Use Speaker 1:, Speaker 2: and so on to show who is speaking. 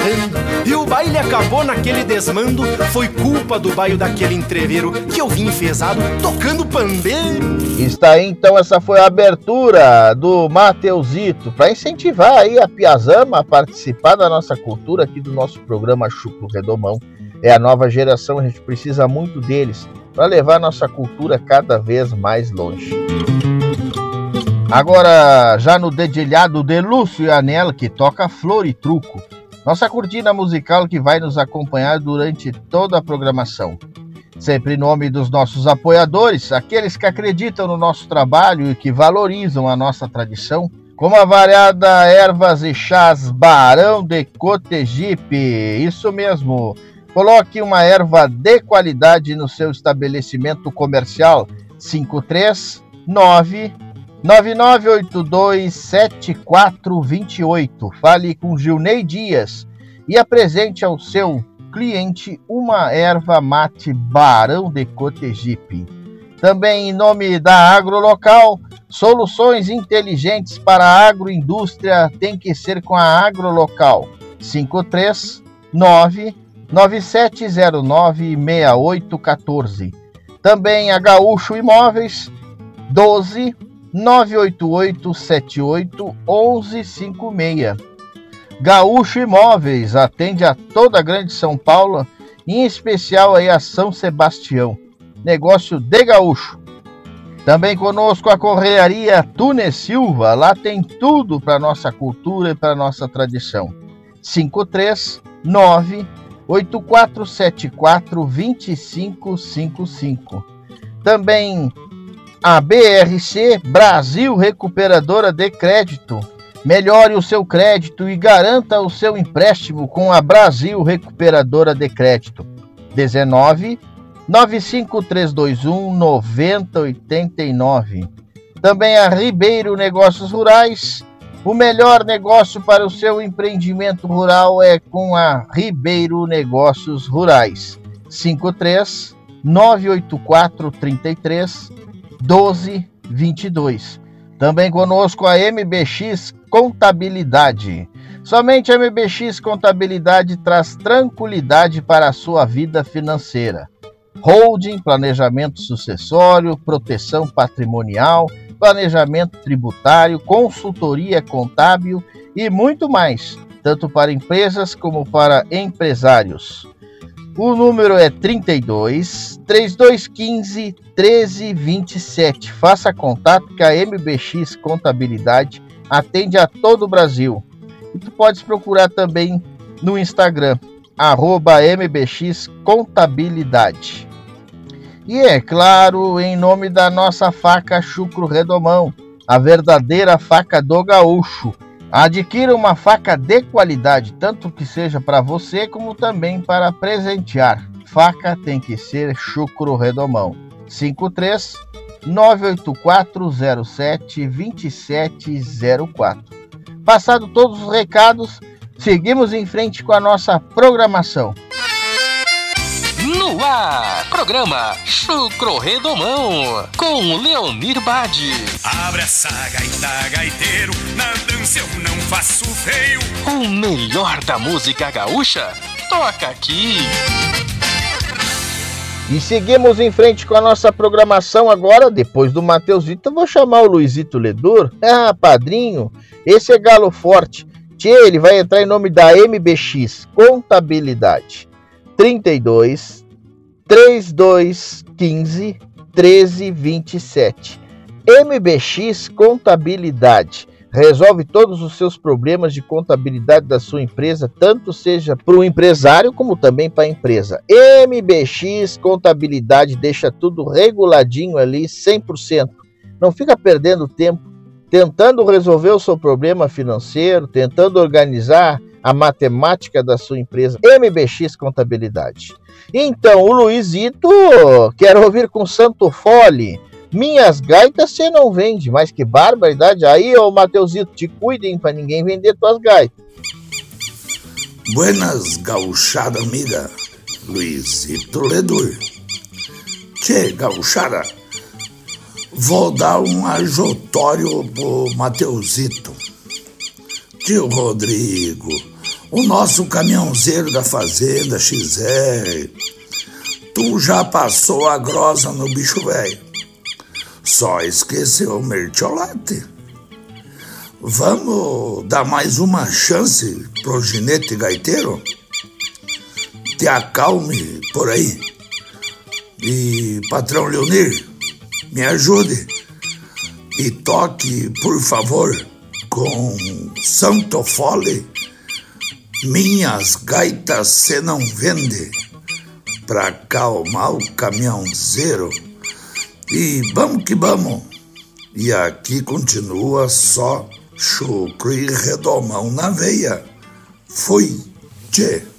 Speaker 1: berrando e o baile acabou naquele desmando. Foi culpa do baio daquele entreveiro que eu vim enfesado tocando pandeiro.
Speaker 2: Está aí, então, essa foi a abertura do Mateusito, para incentivar aí a piazama a participar da nossa cultura aqui do nosso programa Chucro Redomão. É a nova geração, a gente precisa muito deles para levar nossa cultura cada vez mais longe. Agora, já no dedilhado de Lúcio e Anel, que toca Flor e Truco, nossa cortina musical que vai nos acompanhar durante toda a programação. Sempre em nome dos nossos apoiadores, aqueles que acreditam no nosso trabalho e que valorizam a nossa tradição, como a variada Ervas e Chás Barão de Cotegipe. Isso mesmo, coloque uma erva de qualidade no seu estabelecimento comercial. 539-9982-7428. Fale com Gilney Dias e apresente ao seu cliente uma erva mate Barão de Cotegipe. Também em nome da Agrolocal, soluções inteligentes para a agroindústria tem que ser com a Agrolocal. 539-9709-6814. Também a Gaúcho Imóveis, 12-988-78-1156. Gaúcho Imóveis atende a toda a Grande São Paulo, em especial aí a São Sebastião. Negócio de gaúcho. Também conosco a Correaria Tunes Silva, lá tem tudo para nossa cultura e para nossa tradição. 539-8474-2555. Também a BRC Brasil Recuperadora de Crédito. Melhore o seu crédito e garanta o seu empréstimo com a Brasil Recuperadora de Crédito. 19-95321-9089. Também a Ribeiro Negócios Rurais. O melhor negócio para o seu empreendimento rural é com a Ribeiro Negócios Rurais. 53-984-33-1222. Também conosco a MBX Contabilidade. Somente a MBX Contabilidade traz tranquilidade para a sua vida financeira. Holding, planejamento sucessório, proteção patrimonial, planejamento tributário, consultoria contábil e muito mais, tanto para empresas como para empresários. O número é 32-3215-1327. Faça contato que a MBX Contabilidade atende a todo o Brasil. E tu podes procurar também no Instagram, @MBX Contabilidade. E é claro, em nome da nossa faca Chucro Redomão, a verdadeira faca do gaúcho. Adquira uma faca de qualidade, tanto que seja para você como também para presentear. Faca tem que ser Chucro Redomão. 53-98407-2704. Passado todos os recados, seguimos em frente com a nossa programação.
Speaker 3: No ar, programa Chucro Redomão, com Leonir Bade.
Speaker 4: Abre essa gaita, gaiteiro, na dança eu não faço feio.
Speaker 3: O melhor da música gaúcha, toca aqui.
Speaker 2: E seguimos em frente com a nossa programação agora. Depois do Mateusito, eu vou chamar o Luizito Ledur. Ah, padrinho, esse é galo forte. Tchê, ele vai entrar em nome da MBX Contabilidade. 32-3215-1327. MBX Contabilidade. Resolve todos os seus problemas de contabilidade da sua empresa, tanto seja para o empresário como também para a empresa. MBX Contabilidade deixa tudo reguladinho ali, 100%. Não fica perdendo tempo tentando resolver o seu problema financeiro, tentando organizar a matemática da sua empresa. MBX Contabilidade. Então, o Luizito quer ouvir com Santo Fole. Minhas gaitas você não vende, mas que barbaridade. Aí, ô Mateusito, te cuidem para ninguém vender tuas gaitas.
Speaker 5: Buenas, gauchada amiga. Luizito Ledur. Tchê, gauchada, vou dar um ajotório pro Mateusito. Tio Rodrigo, O nosso caminhãozeiro da fazenda XR, tu já passou a grossa no bicho velho. Só esqueceu o mertiolate. Vamos dar mais uma chance pro ginete gaiteiro? Te acalme por aí. E, patrão Leonir, me ajude. E toque, por favor, com Santo Fole, Minhas Gaitas Cê Não Vende, pra acalmar o caminhãozeiro. E vamos que vamos. E aqui continua só chucro e redomão na veia. Fui, tchê.